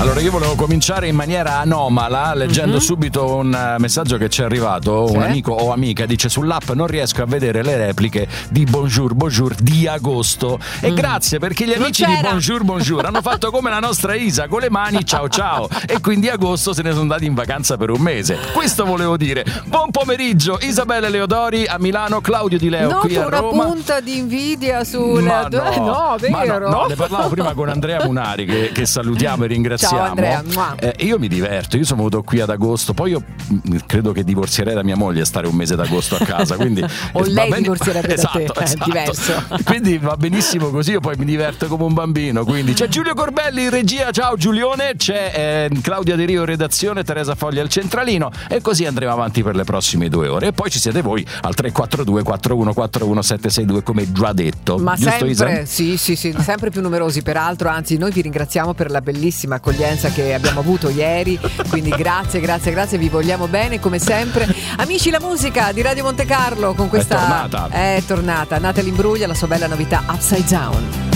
Allora, io volevo cominciare in maniera anomala leggendo subito un messaggio che ci è arrivato. Un amico o amica dice: sull'app non riesco a vedere le repliche di Bonjour Bonjour di agosto. E grazie, perché gli amici di Bonjour Bonjour hanno fatto come la nostra Isa, con le mani ciao ciao, e quindi agosto se ne sono andati in vacanza per un mese. Questo volevo dire. Buon pomeriggio, Isabella Leodori a Milano, Claudio Di Leo qui a Roma. Una punta di invidia sulla... no, vero? No, ne parlavo prima con Andrea Munari, che salutiamo e ringraziamo. Ciao Andrea. Io mi diverto, io sono venuto qui ad agosto, poi io credo che divorzierei da mia moglie a stare un mese d'agosto a casa, quindi o lei divorzierebbe da te, esatto. è diverso. Quindi va benissimo così, io poi mi diverto come un bambino. Quindi c'è Giulio Corbelli in regia, ciao Giulione, c'è Claudia De Rio redazione, Teresa Foglia al centralino, e così andremo avanti per le prossime 2 ore. E poi ci siete voi al 342 4141 762, come già detto. Ma giusto, sempre, Isa? sì, sempre più numerosi peraltro, anzi noi vi ringraziamo per la bellissima accoglienza che abbiamo avuto ieri, quindi grazie, vi vogliamo bene come sempre. Amici, la musica di Radio Monte Carlo con questa è tornata Natalie Imbruglia, la sua bella novità Upside Down.